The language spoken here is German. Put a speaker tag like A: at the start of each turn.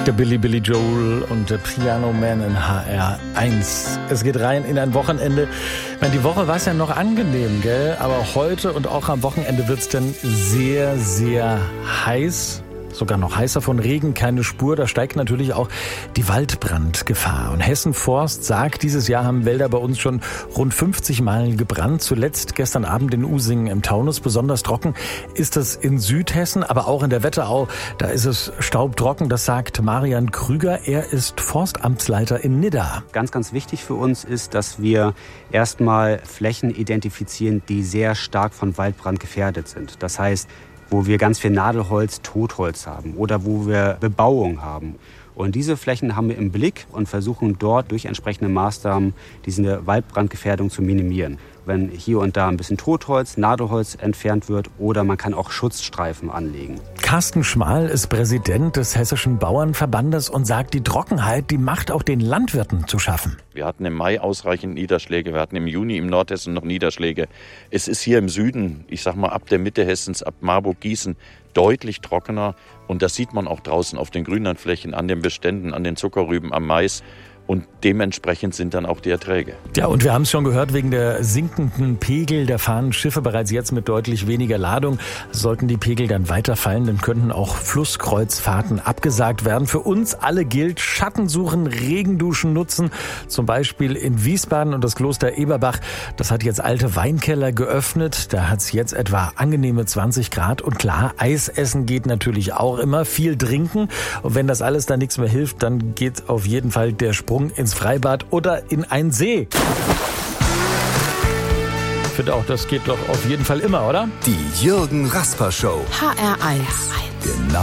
A: Der Billy Joel und der Piano Man in HR1. Es geht rein in ein Wochenende. Ich meine, die Woche war es ja noch angenehm, gell? Aber heute und auch am Wochenende wird es dann sehr, sehr heiß. Sogar noch heißer, von Regen keine Spur. Da steigt natürlich auch die Waldbrandgefahr. Und Hessen Forst sagt, dieses Jahr haben Wälder bei uns schon rund 50 Mal gebrannt. Zuletzt gestern Abend in Usingen im Taunus. Besonders trocken ist es in Südhessen, aber auch in der Wetterau. Da ist es staubtrocken. Das sagt Marian Krüger. Er ist Forstamtsleiter in Nidda.
B: Ganz, ganz wichtig für uns ist, dass wir erstmal Flächen identifizieren, die sehr stark von Waldbrand gefährdet sind. Das heißt, wo wir ganz viel Nadelholz, Totholz haben oder wo wir Bebauung haben. Und diese Flächen haben wir im Blick und versuchen dort durch entsprechende Maßnahmen diese Waldbrandgefährdung zu minimieren. Wenn hier und da ein bisschen Totholz, Nadelholz entfernt wird oder man kann auch Schutzstreifen anlegen.
A: Carsten Schmal ist Präsident des Hessischen Bauernverbandes und sagt, die Trockenheit, die macht auch den Landwirten zu schaffen.
C: Wir hatten im Mai ausreichend Niederschläge, wir hatten im Juni im Nordhessen noch Niederschläge. Es ist hier im Süden, ich sag mal ab der Mitte Hessens, ab Marburg-Gießen, deutlich trockener. Und das sieht man auch draußen auf den Grünlandflächen, an den Beständen, an den Zuckerrüben, am Mais. Und dementsprechend sind dann auch die Erträge.
A: Ja, und wir haben es schon gehört, wegen der sinkenden Pegel, da fahren Schiffe bereits jetzt mit deutlich weniger Ladung. Sollten die Pegel dann weiterfallen, dann könnten auch Flusskreuzfahrten abgesagt werden. Für uns alle gilt, Schatten suchen, Regenduschen nutzen. Zum Beispiel in Wiesbaden und das Kloster Eberbach. Das hat jetzt alte Weinkeller geöffnet. Da hat es jetzt etwa angenehme 20 Grad. Und klar, Eis essen geht natürlich auch immer. Viel trinken. Und wenn das alles dann nichts mehr hilft, dann geht auf jeden Fall der Sprung ins Freibad oder in einen See. Ich finde auch, das geht doch auf jeden Fall immer, oder?
D: Die Jürgen Rasper Show.
E: HR1.
D: Genau.